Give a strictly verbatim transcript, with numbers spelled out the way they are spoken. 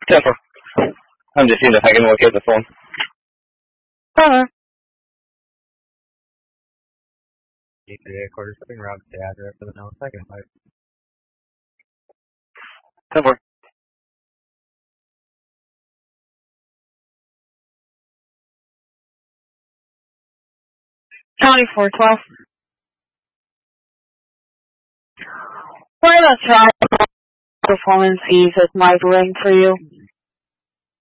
ten four. I'm just seeing if I can locate the phone. Uh-huh. G three A quarter shipping route to the address of the no second flight. ten four. County four twelve. Why not try performance fees at my ring for you?